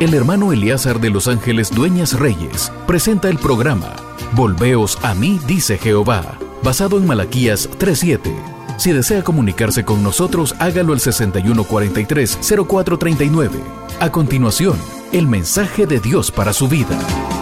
el hermano Eleazar de Los Ángeles Dueñas Reyes presenta el programa Volveos a mí, dice Jehová, basado en Malaquías 3:7. Si desea comunicarse con nosotros, hágalo al 6143-0439. A continuación, el mensaje de Dios para su vida.